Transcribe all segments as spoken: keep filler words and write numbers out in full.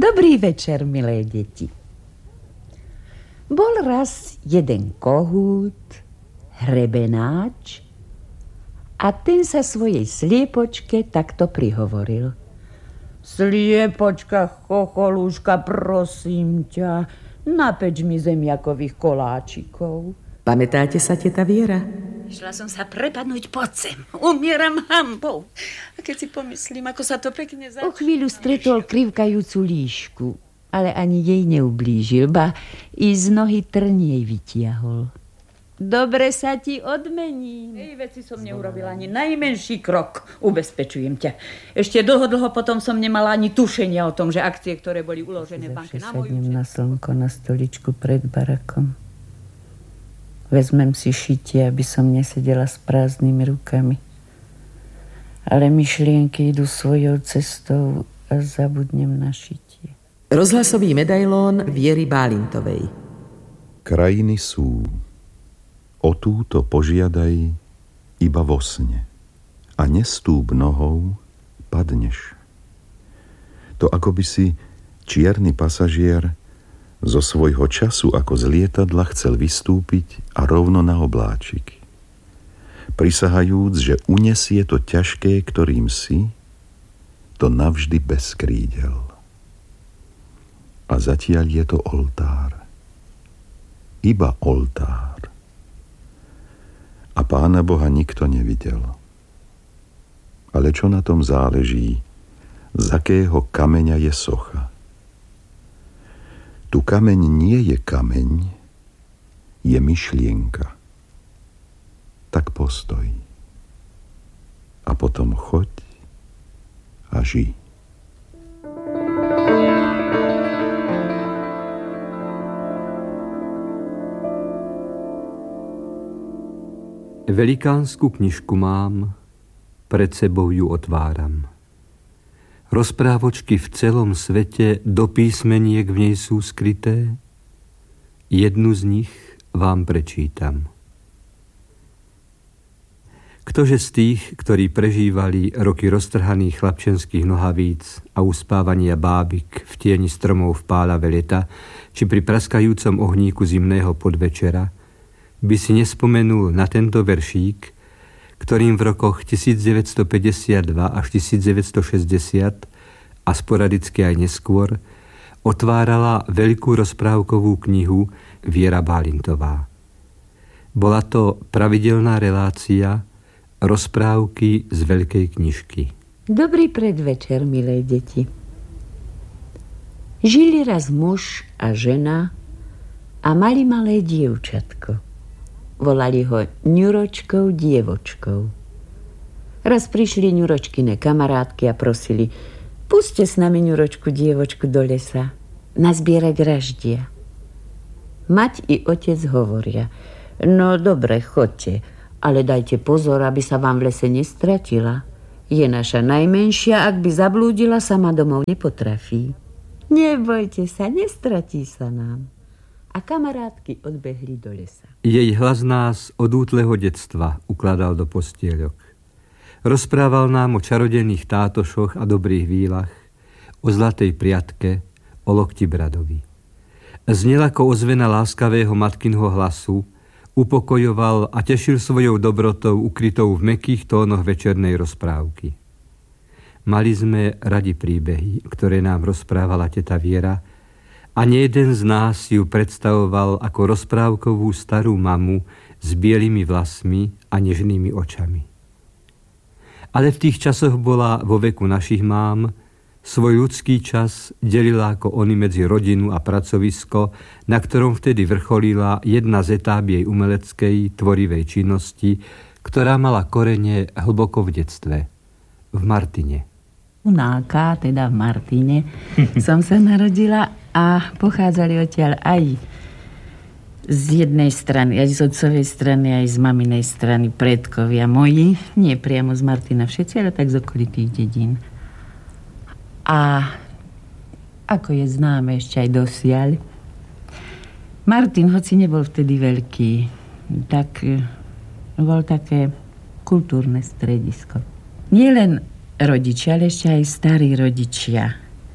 Dobrý večer, milé deti. Bol raz jeden kohút, hrebenáč, a ten sa svojej sliepočke takto prihovoril. Sliepočka, chocholúška, prosím ťa, napeč mi zemiakových koláčikov. Pamätáte sa, teta Viera? Šla som sa prepadnúť pod zem. Umieram hanbou. A keď si pomyslím, ako sa to pekne začína. O chvíľu stretol krivkajúcu líšku, ale ani jej neublížil, ba i z nohy trň jej vytiahol. Dobre sa ti odmením. Ej, veci som neurobila ani najmenší krok, ubezpečujem ťa. Ešte dlho, dlho potom som nemala ani tušenia o tom, že akcie, ktoré boli uložené v banke na moju... Sadnem na slnko na stoličku pred barakom. Vezmem si šitie, aby som nesedela s prázdnymi rukami. Ale myšlienky idú svojou cestou a zabudnem na šitie. Rozhlasový medailón Viery Bálintovej. Krajiny sú. O túto požiadaj iba vo sne. A nestúp nohou, padneš. To ako by si čierny pasažier zo svojho času ako z lietadla chcel vystúpiť a rovno na obláčik. Prisahajúc, že unesie to ťažké, ktorým si, to navždy bez krídel. A zatiaľ je to oltár. Iba oltár. A Pána Boha nikto nevidel. Ale čo na tom záleží, z akého kameňa je socha? Tu kameň nie je kameň, je myšlienka. Tak postoj. A potom choď a žij. Velikánsku knižku mám, pred sebou ju otváram. Rozprávočky v celom svete do písmeniek v nej sú skryté. Jednu z nich vám prečítam. Ktože z tých, ktorí prežívali roky roztrhaných chlapčenských nohavíc a uspávania bábik v tieni stromov v pálave leta, či pri praskajúcom ohníku zimného podvečera, by si nespomenul na tento veršík, ktorým v rokoch devätnásťstopäťdesiatdva až devätnásťstošesťdesiat a sporadicky aj neskôr otvárala veľkú rozprávkovú knihu Viera Bálintová. Bola to pravidelná relácia Rozprávky z veľkej knižky. Dobrý predvečer, milé deti. Žili raz muž a žena a mali malé dievčatko. Volali ho Ňuročkou dievočkou. Raz prišli Ňuročkine kamarátky a prosili: puste s nami Ňuročku dievočku do lesa nazbierať raždia. Mať i otec hovoria: no dobre, chodte, ale dajte pozor, aby sa vám v lese nestratila. Je naša najmenšia, ak by zablúdila, sama domov nepotrafí. Nebojte sa, nestratí sa nám. A kamarátky odbehli do lesa. Jej hlas nás od útleho detstva ukladal do postieľok. Rozprával nám o čarodenných tátošoch a dobrých výlach, o zlatej priatke, o lokti bradovi. Znel ako ozvena láskavého matkinho hlasu, upokojoval a tešil svojou dobrotou ukrytou v mäkkých tónoch večernej rozprávky. Mali sme radi príbehy, ktoré nám rozprávala teta Viera, a nejeden z nás ju predstavoval ako rozprávkovú starú mamu s bielými vlasmi a nežnými očami. Ale v tých časoch bola vo veku našich mám, svoj ľudský čas delila ako oni medzi rodinu a pracovisko, na ktorom vtedy vrcholila jedna z etáp jej umeleckej, tvorivej činnosti, ktorá mala korene hlboko v detstve, v Martine. U Náka, teda v Martine, som sa narodila a pochádzali odtiaľ aj z jednej strany, aj z otcovej strany, aj z maminej strany predkovia moji. Nie priamo z Martina všetci, ale tak z okolitých dedín. A ako je známe ešte aj dosiaľ, Martin, hoci nebol vtedy veľký, tak bol také kultúrne stredisko. Nie len rodičia, ale ešte aj starí rodičia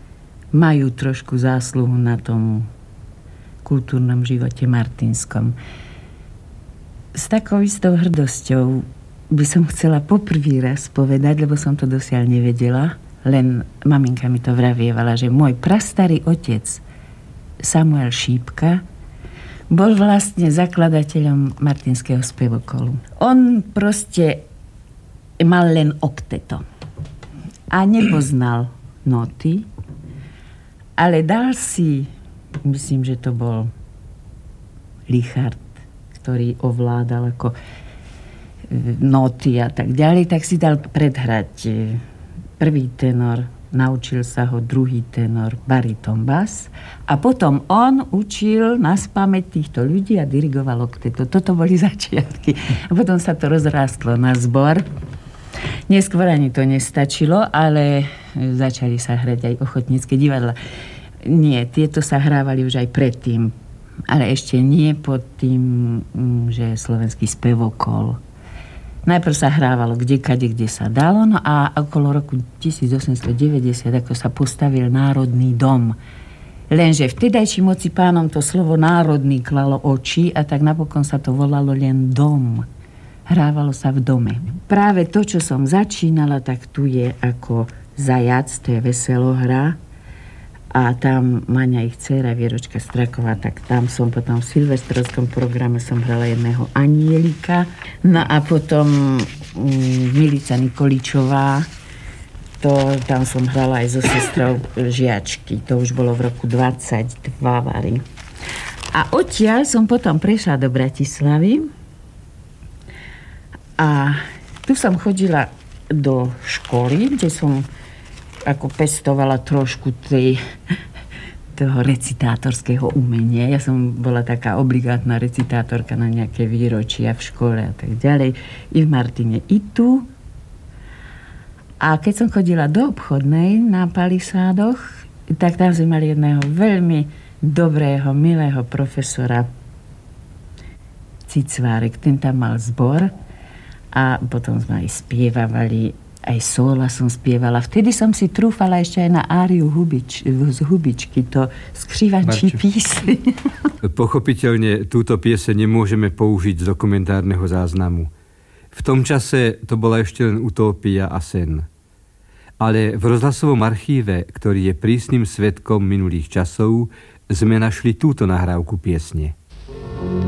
majú trošku zásluhu na tom kultúrnom živote martinskom. S takou istou hrdosťou by som chcela poprvý raz povedať, lebo som to dosiaľ nevedela, len maminka mi to vravievala, že môj prastarý otec Samuel Šípka bol vlastne zakladateľom martinského spevokolu. On proste mal len okteto a nepoznal noty, ale dal si, myslím, že to bol Richard, ktorý ovládal ako noty a tak ďalej, tak si dal predhrať prvý tenor, naučil sa ho druhý tenor, bariton, bas a potom on učil naspamäť týchto ľudí a dirigoval okteto. Toto boli začiatky. A potom sa to rozrástlo na zbor. Neskôr ani to nestačilo, ale začali sa hrať aj ochotnícke divadla. Nie, tieto sa hrávali už aj predtým, ale ešte nie pod tým, že slovenský spevokol. Najprv sa hrávalo kdekade, kde sa dalo, no a okolo roku tisícosemstodeväťdesiat, ako sa postavil Národný dom. Lenže vtedajší moci pánom to slovo národný klalo oči a tak napokon sa to volalo len dom. Hrávalo sa v dome. Práve to, čo som začínala, tak tu je ako Zajac, to je veselohra. A tam Maňa, ich dcéra, Vieročka Straková, tak tam som potom v silvestrovskom programe som hrala jedného anielika. No a potom um, Milica Nikoličová, to tam som hrala aj so sestrou Žiačky. To už bolo v roku dvadsaťdva vary. A odtiaľ som potom prešla do Bratislavy a tu som chodila do školy, kde som ako pestovala trošku tej, toho recitátorského umenia. Ja som bola taká obligátna recitátorka na nejaké výročia v škole a tak ďalej. I v Martine, i tu. A keď som chodila do obchodnej na Palisádoch, tak tam sme mali jedného veľmi dobrého, milého profesora Cicvárek. Ten tam mal zbor a potom sme aj spievavali. Aj sóla som spievala. Vtedy som si trúfala ešte aj na áriu Hubič, z Hubičky, to Skřivančí píseň. Pochopiteľne túto piese nemôžeme použiť z dokumentárneho záznamu. V tom čase to bola ešte len utópia a sen. Ale v rozhlasovom archíve, ktorý je prísnym svedkom minulých časov, sme našli túto nahrávku piesne.